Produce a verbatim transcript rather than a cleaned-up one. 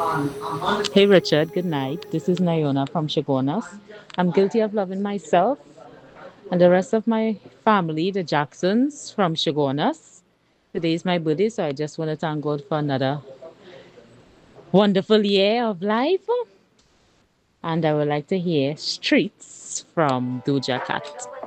Hey Richard, good night. This is Nayona from Chagonas. I'm guilty of loving myself and the rest of my family, the Jacksons from Chagonas. Today is my birthday, so I just want to thank God for another wonderful year of life. And I would like to hear Streets from Doja Cat.